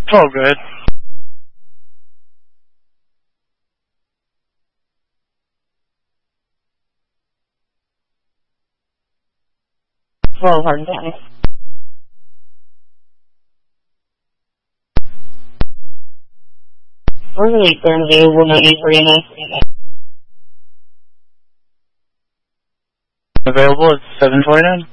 Oh, good. Well, Hardin County. We're really currently will not use Arena. Available at 7:29.